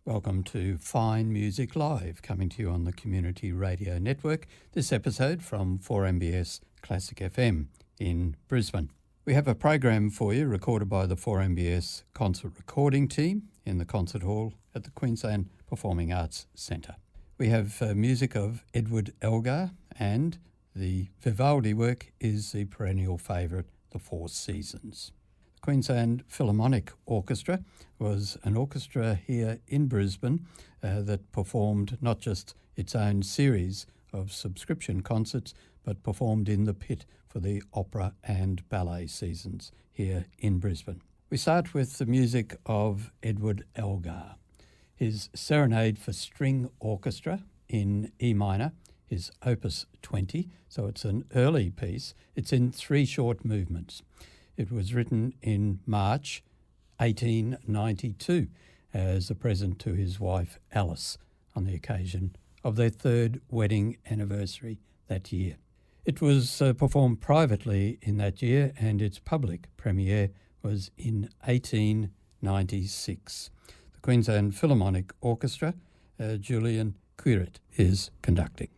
Welcome to Fine Music Live, coming to you on the Community Radio Network. This episode from 4MBS Classic FM in Brisbane. We have a program for you recorded by the 4MBS concert recording team in the concert hall at the Queensland Performing Arts Centre. We have music of Edward Elgar, and the Vivaldi work is the perennial favourite, The Four Seasons. Queensland Philharmonic Orchestra was an orchestra here in Brisbane that performed not just its own series of subscription concerts, but performed in the pit for the opera and ballet seasons here in Brisbane. We start with the music of Edward Elgar, his Serenade for String Orchestra in E minor, his Opus 20, so it's an early piece. It's in 3 short movements. It was written in March 1892 as a present to his wife Alice on the occasion of their 3rd wedding anniversary that year. It was performed privately in that year, and its public premiere was in 1896. The Queensland Philharmonic Orchestra, Julian Quirit is conducting.